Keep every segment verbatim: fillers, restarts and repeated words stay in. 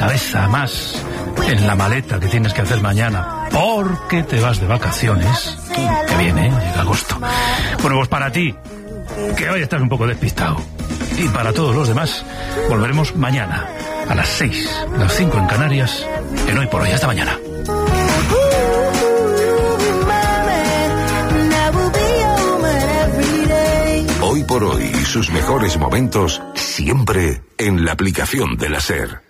cabeza más en la maleta que tienes que hacer mañana, porque te vas de vacaciones, que viene, ¿eh? Llega agosto. Bueno, pues para ti, que hoy estás un poco despistado, y para todos los demás, volveremos mañana a las seis, las cinco en Canarias, en Hoy por Hoy. Hasta mañana. Hoy por Hoy, sus mejores momentos siempre en la aplicación de la SER.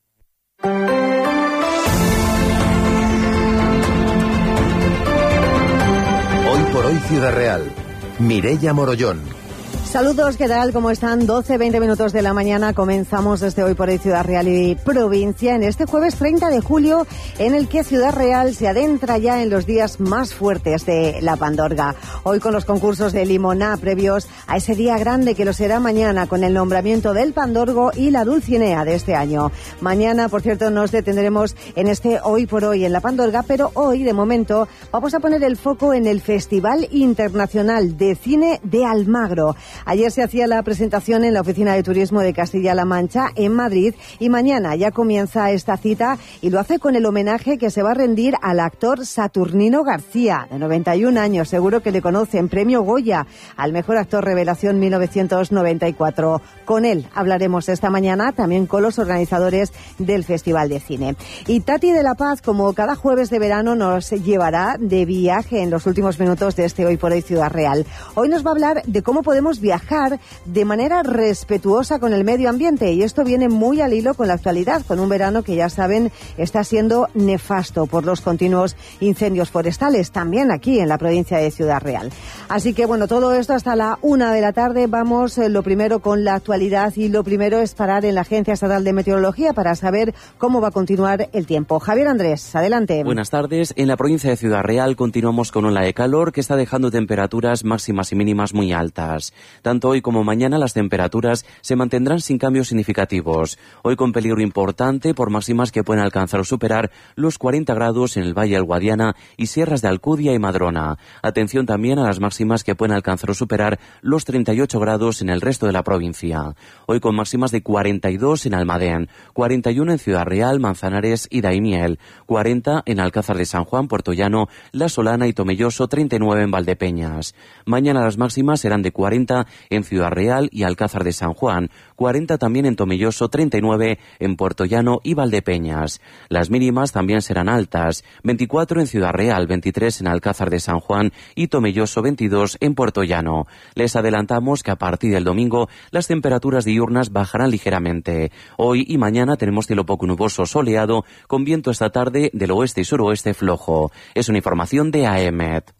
Hoy por Hoy Ciudad Real, Mireia Morollón. Saludos, ¿qué tal? ¿Cómo están? doce, veinte minutos de la mañana. Comenzamos desde Hoy por Hoy Ciudad Real y Provincia en este jueves treinta de julio, en el que Ciudad Real se adentra ya en los días más fuertes de la Pandorga. Hoy con los concursos de Limoná previos a ese día grande que lo será mañana, con el nombramiento del Pandorgo y la Dulcinea de este año. Mañana, por cierto, nos detendremos en este Hoy por Hoy en la Pandorga, pero hoy, de momento, vamos a poner el foco en el Festival Internacional de Cine de Almagro. Ayer se hacía la presentación en la Oficina de Turismo de Castilla-La Mancha, en Madrid, y mañana ya comienza esta cita y lo hace con el homenaje que se va a rendir al actor Saturnino García, de noventa y un años, seguro que le conocen, premio Goya al mejor actor revelación mil novecientos noventa y cuatro. Con él hablaremos esta mañana, también con los organizadores del Festival de Cine. Y Tati de la Paz, como cada jueves de verano, nos llevará de viaje en los últimos minutos de este Hoy por Hoy Ciudad Real. Hoy nos va a hablar de cómo podemos viajar viajar de manera respetuosa con el medio ambiente, y esto viene muy al hilo con la actualidad, con un verano que ya saben está siendo nefasto por los continuos incendios forestales, también aquí en la provincia de Ciudad Real. Así que bueno, todo esto hasta la una de la tarde. Vamos eh, lo primero con la actualidad, y lo primero es parar en la Agencia Estatal de Meteorología para saber cómo va a continuar el tiempo. Javier Andrés, adelante. Buenas tardes. En la provincia de Ciudad Real continuamos con ola de calor que está dejando temperaturas máximas y mínimas muy altas. Tanto hoy como mañana las temperaturas se mantendrán sin cambios significativos. Hoy con peligro importante por máximas que pueden alcanzar o superar los cuarenta grados en el Valle del Guadiana y sierras de Alcudia y Madrona. Atención también a las máximas que pueden alcanzar o superar los treinta y ocho grados en el resto de la provincia. Hoy con máximas de cuarenta y dos en Almadén, cuarenta y uno en Ciudad Real, Manzanares y Daimiel, cuarenta en Alcázar de San Juan, Puerto Llano, La Solana y Tomelloso, treinta y nueve en Valdepeñas. Mañana las máximas serán de cuarenta en Ciudad Real y Alcázar de San Juan, cuarenta también en Tomelloso, treinta y nueve en Puerto Llano y Valdepeñas. Las mínimas también serán altas, veinticuatro en Ciudad Real, veintitrés en Alcázar de San Juan y Tomelloso, veintidós en Puerto Llano. Les adelantamos que a partir del domingo las temperaturas diurnas bajarán ligeramente. Hoy y mañana tenemos cielo poco nuboso soleado, con viento esta tarde del oeste y suroeste flojo. Es una información de A E M E T.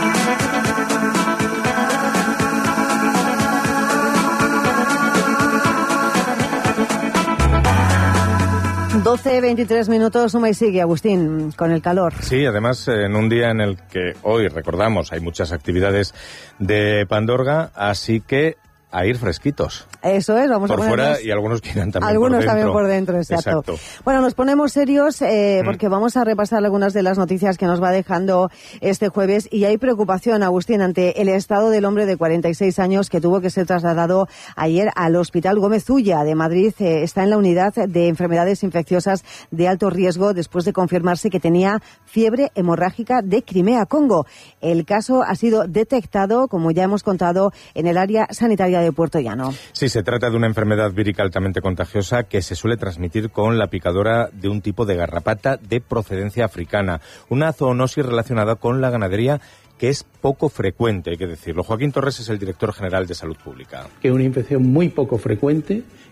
doce, veintitrés minutos, suma y sigue, Agustín, con el calor. Sí, además en un día en el que hoy, recordamos, hay muchas actividades de Pandorga, así que a ir fresquitos. Eso es, vamos por a ponernos... fuera, y algunos quieran también algunos por dentro. también por dentro, exacto. exacto. Bueno, nos ponemos serios eh, mm. porque vamos a repasar algunas de las noticias que nos va dejando este jueves, y hay preocupación, Agustín, ante el estado del hombre de cuarenta y seis años que tuvo que ser trasladado ayer al Hospital Gómez Ulla de Madrid. Eh, está en la unidad de enfermedades infecciosas de alto riesgo después de confirmarse que tenía fiebre hemorrágica de Crimea-Congo. El caso ha sido detectado, como ya hemos contado, en el área sanitaria de Puerto Llano. Sí, se trata de una enfermedad vírica altamente contagiosa que se suele transmitir con la picadura de un tipo de garrapata de procedencia africana, una zoonosis relacionada con la ganadería que es poco frecuente, hay que decirlo. Joaquín Torres es el director general de Salud Pública. Que es una infección muy poco frecuente